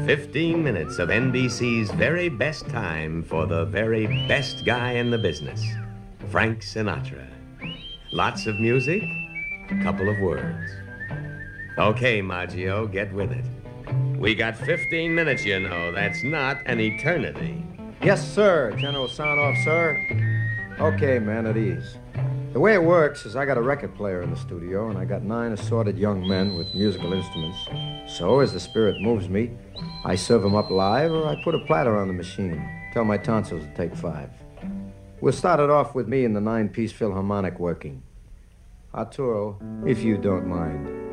15 minutes of NBC's very best time for the very best guy in the business, Frank Sinatra. Lots of music, a couple of words. Okay, Maggio, get with it. We got 15 minutes, you know. That's not an eternity. Yes, sir, General Sound-Off, sir. Okay, man, at ease. The way it works is I got a record player in the studio, and I got 9 assorted young men with musical instruments. So, as the spirit moves me, I serve them up live, or I put a platter on the machine. Tell my tonsils to take 5. We'll start it off with me in the 9-piece Philharmonic working. Arturo, if you don't mind.